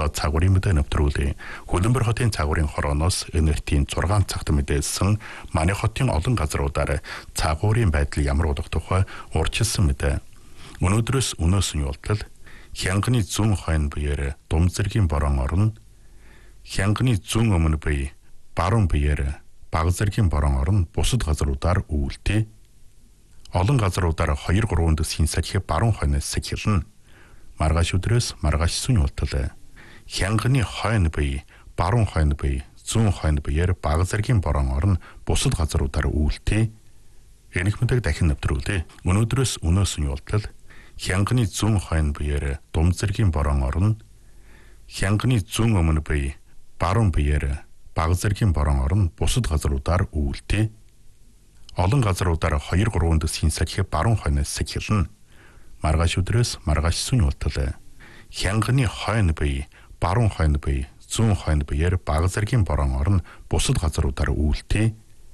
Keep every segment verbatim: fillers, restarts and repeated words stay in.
одоо цагуурын мэдээ нэвтрүүлээ. Хөлбөмбөр хотын цагуурын хорооноос энертийн зургаан цагт мэдээлсэн манай хотын олон газруудаар цагуурын байдал ямар болох тухай урьдчилсан мэдээ. Өнөөдрөөс өнөөс нь явтал хянганы зүүн хойно биеэр дум зэргийн борон орно. Хянганы зүүн өмнө бие баруун биеэр бага зэргийн борон орно. Бусад газруудаар үүлтэй. Олон газруудаар хоёр гурван дэсгийн сахи баруун хойноос сахилна. Маргааш өдрөөс маргааш сүн явтал хянганы хойно бие баруун хойно бие зүүн хойно биеэр бага зэргийн борон орно. Бусад газруудаар үүлтэй. Энэх мэдэг дахин нэвтрүүлээ. Өнөөдрөөс өнөөс нь явтал хянганы зүүн хойно биеэр дум зэргийн борон орно. Хянганы зүүн өмнө бие баруун биеэр бага зэргийн борон орно. Бусад газруудаар үүлтэй. Олон газруудаар хоёр гурван дэсгийн сахи баруун хойноос сахилна. Маргааш өдрөөс маргааш сүн явтал хянганы хойно бие баруун хойно бие зүүн хойно биеэр бага зэргийн борон орно. Бусад газруудаар үүлтэй.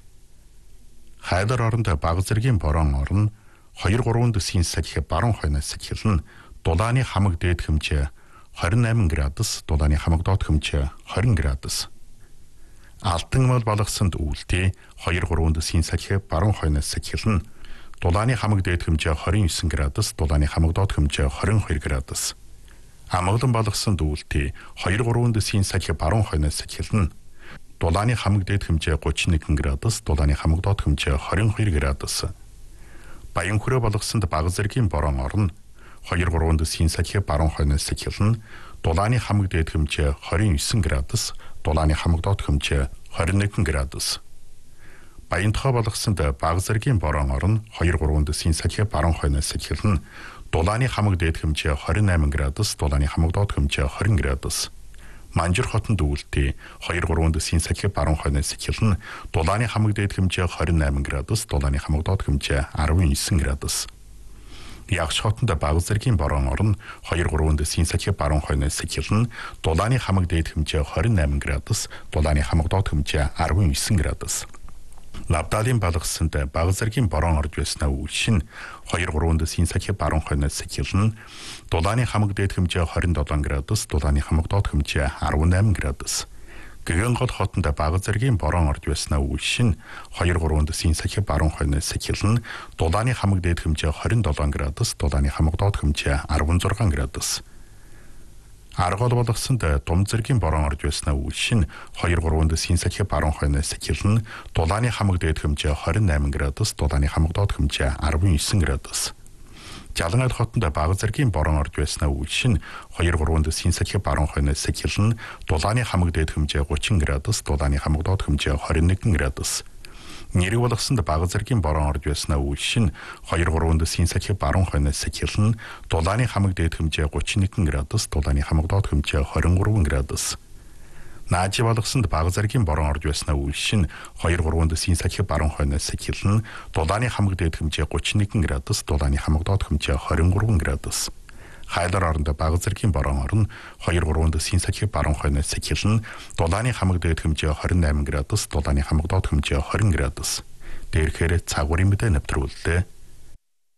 Хайдар оронд бага зэргийн борон орно. Хоёр гурван дэсгийн сахи баруун хойноос сахилна. Дулааны хамаг дээд хэмжээ двадцать восемь градус, дулааны хамаг доод хэмжээ двадцать градус. Алтан мал балгасанд үүлтэй хоёр гурван дэсгийн сахи баруун хойноос сахилна. Дулааны хамаг дээд хэмжээ двадцать девять градус, дулааны хамаг доод хэмжээ двадцать two градус. Амгалан балгасанд үүлтэй хоёр гурван дэсгийн сахи баруун хойноос сахилна. Дулааны хамаг дээд хэмжээ тридцать one градус, дулааны хамаг доод хэмжээ двадцать two градус. Баян хүрээ балгасанд бага зэргийн борон орно. хоёр гурван дэсгийн сахи баруун хойноос сахилна. Дулааны хамаг дээд хэмжээ двадцать nine градус, дулааны хамаг доод хэмжээ двадцать one градус. Баян тухай балгасанд бага зэргийн борон орно. хоёр гурван дэсгийн сахи баруун хойноос сахилна. Дулааны хамаг дээд хэмжээ двадцать eight градус, дулааны хамаг доод хэмжээ twenty градус. Манжир хотод үүлтэй хоёр гурван дэсгийн сахи баруун хойноос сахилна. Дулааны хамаг дээд хэмжээ двадцать eight градус, дулааны хамаг доод хэмжээ nineteen градус. Ягш хотод бага зэргийн борон орно. хоёр гурван дэсгийн сахи баруун хойноос сахилна. Дулааны хамаг дээд хэмжээ двадцать eight градус, дулааны хамаг доод хэмжээ nineteen градус. Лавдалын балгасанд бага зэргийн борон орж байснаа үйлшин хоёр гурван дэсгийн сахи баруун хойноос сахилна. Дулааны хамаг дээд хэмжээ twenty-seven градус, дулааны хамаг доод хэмжээ eighteen градус. Гэгэн гол хотод бага зэргийн борон орж байснаа үйлшин хоёр гурван дэсгийн сахи баруун хойноос сахилна. Дулааны хамаг дээд хэмжээ twenty-seven градус, дулааны хамаг доод хэмжээ sixteen градус. Аргол болгосонд дум зэргийн борон орж байснаа үйлшин хоёр гурван дэсгийн сахи баруун хойноос сахилна. Дулааны хамаг дээд хэмжээ twenty-eight градус, дулааны хамаг доод хэмжээ nineteen градус. Жалангал хотод бага зэргийн борон орж байснаа үйлшин хоёр гурван дэсгийн сахи баруун хойноос сахилна. Дулааны хамаг дээд хэмжээ thirty градус, дулааны хамаг доод хэмжээ twenty-one градус. Нэрэг болгосонд бага зэргийн борон орж байснаа үйлшин хоёр гурван дэсгийн сахи баруун хойноос сахилна. Дулааны хамаг дээд хэмжээ thirty-one градус, дулааны хамаг доод хэмжээ twenty-three градус. Наажи болгосонд бага зэргийн борон орж байснаа үйлшин хоёр гурван дэсгийн сахи баруун хойноос сахилна. Дулааны хамаг дээд хэмжээ thirty-one градус, дулааны хамаг доод хэмжээ twenty-three градус. Хайлар оронд бага зэргийн борон орно. хоёр гурван дэсгийн сахи баруун хойноос сахилна. Дулааны хамаг дээд хэмжээ twenty-eight градус, дулааны хамаг доод хэмжээ twenty градус. Дээрхээр цагуурын мэдээ нэвтрүүллээ.